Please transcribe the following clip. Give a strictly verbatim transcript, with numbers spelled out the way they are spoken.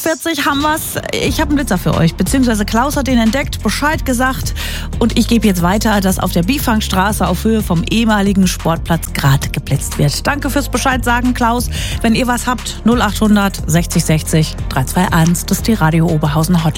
vierzig haben wir's. Ich habe einen Blitzer für euch, beziehungsweise Klaus hat den entdeckt, Bescheid gesagt und ich gebe jetzt weiter, dass auf der Bifangstraße auf Höhe vom ehemaligen Sportplatz gerade geblitzt wird. Danke fürs Bescheid sagen, Klaus. Wenn ihr was habt, null achthundert sechzig sechzig drei zwei eins, das ist die Radio Oberhausen Hotline.